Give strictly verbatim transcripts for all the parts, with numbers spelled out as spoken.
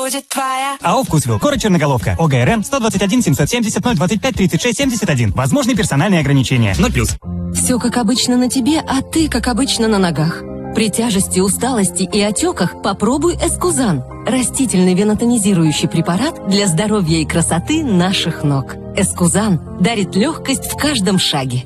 будет твоя. АО «Вкусвилл». Город Черноголовка. ОГРН сто двадцать один семьсот семьдесят ноль двадцать пять тридцать шесть семьдесят один. Возможны персональные ограничения. ноль плюс. Все как обычно на тебе, а ты как обычно на ногах. При тяжести, усталости и отеках попробуй Эскузан. Растительный венотонизирующий препарат для здоровья и красоты наших ног. Эскузан дарит легкость в каждом шаге.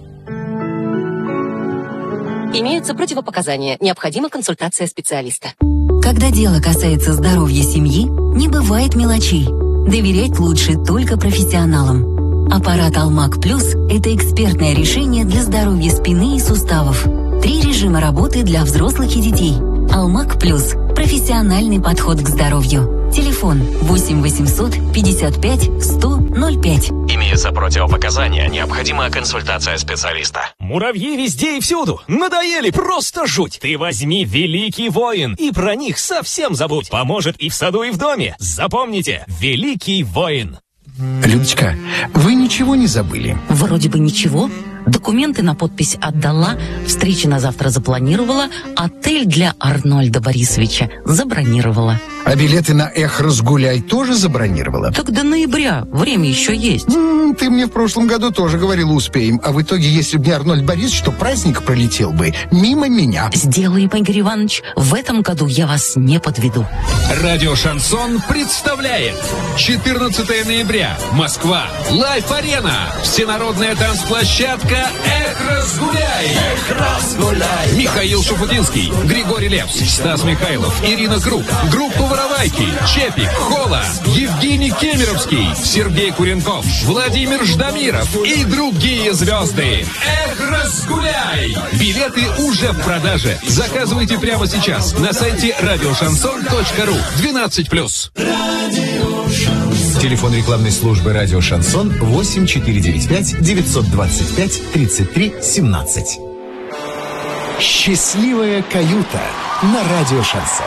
Имеются противопоказания. Необходима консультация специалиста. Когда дело касается здоровья семьи, не бывает мелочей. Доверять лучше только профессионалам. Аппарат Алмак Плюс – это экспертное решение для здоровья спины и суставов. Три режима работы для взрослых и детей. Алмак Плюс – профессиональный подход к здоровью. Телефон восемь восемьсот пятьдесят пять сто ноль пять. Имеются противопоказания. Необходима консультация специалиста. Муравьи везде и всюду. Надоели, просто жуть. Ты возьми Великий Воин и про них совсем забудь. Поможет и в саду, и в доме. Запомните, Великий Воин. Людочка, вы ничего не забыли? Вроде бы ничего. Документы на подпись отдала, встречи на завтра запланировала, отель для Арнольда Борисовича забронировала. А билеты на «Эх, разгуляй» тоже забронировала? Так до ноября, время еще есть. М-м, ты мне в прошлом году тоже говорила, успеем. А в итоге, если бы не Арнольд Борисович, то праздник пролетел бы мимо меня. Сделаем, Игорь Иванович, в этом году я вас не подведу. Радио «Шансон» представляет четырнадцатого ноября. Москва. Лайф-арена. Всенародная танцплощадка «Эх, разгуляй». Эх, разгуляй. Михаил Шуфутинский, Григорий Лепс, Стас Михайлов, Ирина Круг, группа «Воровайки», Чепик, Хола, Евгений Кемеровский, Сергей Куренков, Владимир Ждамиров и другие звезды. Эх, разгуляй. Билеты уже в продаже. Заказывайте прямо сейчас на сайте радио шансон точка ру. двенадцать плюс. Телефон рекламной службы «Радио Шансон» восемь четыре девять пять девятьсот двадцать пять тридцать три семнадцать. Счастливая каюта на радио «Шансон».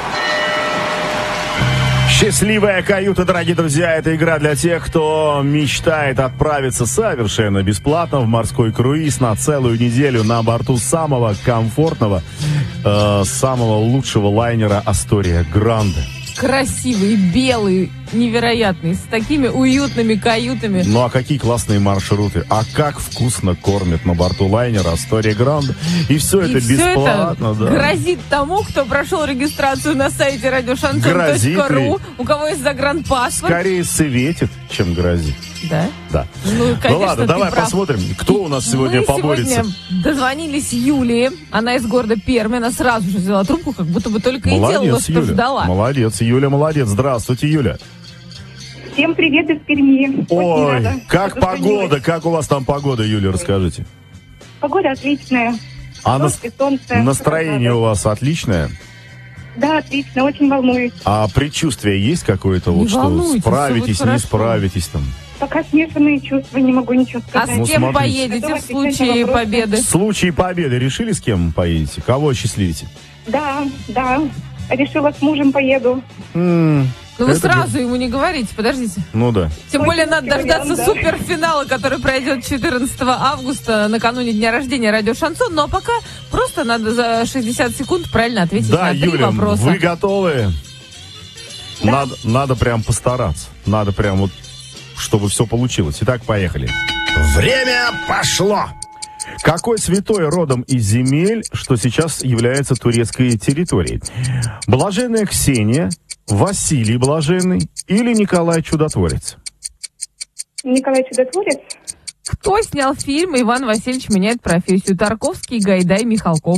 Счастливая каюта, дорогие друзья, это игра для тех, кто мечтает отправиться совершенно бесплатно в морской круиз на целую неделю на борту самого комфортного, э, самого лучшего лайнера «Астория Гранде». Красивый, белый, невероятный, с такими уютными каютами. Ну а какие классные маршруты. А как вкусно кормят на борту лайнера «Астория Гранде». И все И это все бесплатно. это да. грозит тому, кто прошел регистрацию на сайте радио шансон точка ру, у кого есть загранпаспорт. Скорее светит, чем грозит. Да? Да. Ну, конечно, ну ладно, ты давай прав. посмотрим, кто у нас сегодня Мы поборется. сегодня дозвонились Юлии. Она из города Пермь. Она сразу же взяла трубку, как будто бы только и делала, Молодец, что Юля. ждала. Молодец, Юля, молодец. Здравствуйте, Юля. Всем привет из Перми. Ой, как погода, как у вас там погода, Юля, расскажите. Погода отличная. А Дождь и солнце. настроение у вас отличное? Да, отлично, очень волнуюсь. А предчувствие есть какое-то, вот, Не что волнуйтесь, справитесь, всё будет не хорошо. справитесь там? Пока смешанные чувства, не могу ничего А сказать. с Ну, кем смотрите. поедете Готова в случае отвечать на вопросы. победы? В случае победы решили, с кем поедете? Кого осчастливите? Да, да. Решила, с мужем поеду. М, Ну вы это сразу ему не говорите, подождите. Ну да. Тем Ой, более надо говорят, дождаться да. суперфинала, который пройдет четырнадцатого августа, накануне дня рождения радио Шансон. Ну а пока просто надо за шестьдесят секунд правильно ответить Да, на три Юля, вопроса. вы готовы? Надо, надо прям постараться. Надо прям вот, чтобы все получилось. Итак, поехали. Время пошло! Какой святой родом из земель, что сейчас является турецкой территорией? Блаженная Ксения, Василий Блаженный или Николай Чудотворец? Николай Чудотворец. Кто снял фильм «Иван Васильевич меняет профессию»? Тарковский, Гайдай, Михалков.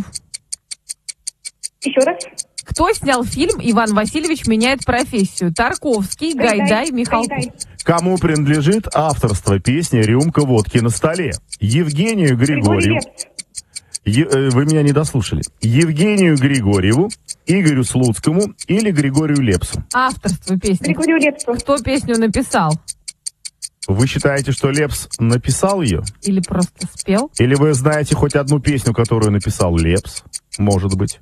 Еще раз. Кто снял фильм «Иван Васильевич меняет профессию»? Тарковский, Гайдай, Гайдай, Михалков. Гайдай. Кому принадлежит авторство песни «Рюмка водки на столе»? Евгению Григорьеву. Е- э, вы меня не дослушали. Евгению Григорьеву, Игорю Слуцкому или Григорию Лепсу? Авторство песни. Григорию Лепсу. Кто песню написал? Вы считаете, что Лепс написал ее? Или просто спел? Или вы знаете хоть одну песню, которую написал Лепс? Может быть.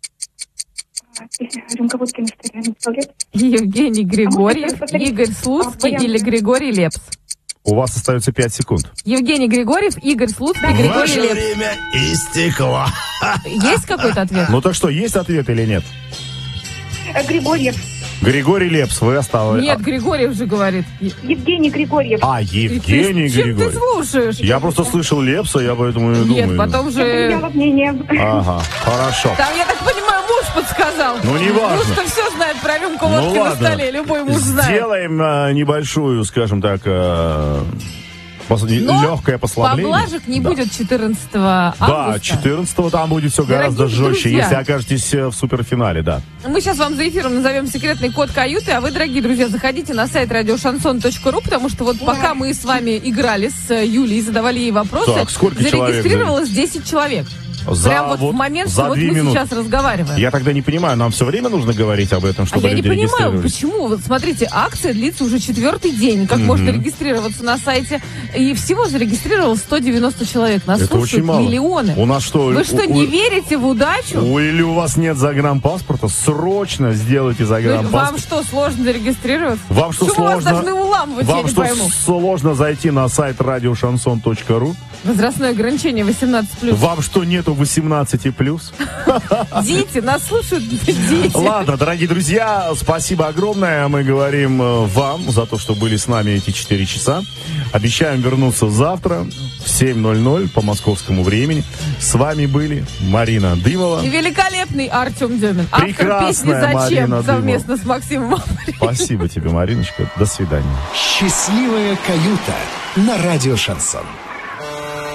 Рюмка водки на столе. Написал Лепс. Евгений Григорьев, А может, Игорь Слуцкий а, варианты? или Григорий Лепс? У вас остается пять секунд. Евгений Григорьев, Игорь Слуцкий, Григорий Лепс. время истекло. Есть какой-то ответ? Ну так что, есть ответ или нет? Э, Григорьев. Григорий Лепс, вы оставили... Нет, Григорьев же говорит. Евгений Григорьев. А, Евгений Ты- чем Григорьев. ты слушаешь? Я просто слышал Лепса, я поэтому и Нет, думаю. потом Это же... меняло мнение. Ага, хорошо. Там, я так понимаю, муж подсказал. Ну, не важно. Муж-то все знает про рюмку Ну, водки на ладно. столе. Любой муж знает. Сделаем а, небольшую, скажем так, а, пос- Но легкое послабление. поблажек не Да. будет четырнадцатого августа. Да, четырнадцатого там будет все гораздо Дорогие жестче, друзья. если окажетесь э, в суперфинале, да. Мы сейчас вам за эфиром назовем секретный код каюты, а вы, дорогие друзья, заходите на сайт радиошансон точка ру, потому что вот пока мы с вами играли с э, Юлей, задавали ей вопросы, Так, сколько человек? зарегистрировалось десять человек. За Прям вот, вот- в момент, за что вот две мы минуты. сейчас разговариваем. Я тогда не понимаю, нам все время нужно говорить об этом, А чтобы я не люди понимаю, регистрировались? почему. Вот смотрите, акция длится уже четвертый день. Как Мгм. можно регистрироваться на сайте? И всего зарегистрировалось сто девяносто человек. Нас Это слушают очень мало. миллионы. У нас что? Вы что, у- не у- верите в удачу? у- Или у вас нет загранпаспорта? Срочно сделайте Ну, загранпаспорт. вам что, сложно зарегистрироваться? Вам что, Почему вас сложно? должны уламывать, я Вам не что, пойму. сложно зайти на сайт радиошансон точка ру? Возрастное ограничение восемнадцать плюс. Вам что, нету восемнадцать плюс? Дети, нас слушают дети. Ладно, дорогие друзья, спасибо огромное. Мы говорим э, вам за то, что были с нами эти четыре часа. Обещаем вернуться завтра в семь ноль ноль по московскому времени. С вами были Марина Дымова. И великолепный Артем Демин. Автор Прекрасная песни «Зачем» Марина Дымова. совместно с Максимом Апрелем. Спасибо тебе, Мариночка. До свидания. Счастливая каюта на радио «Шансон».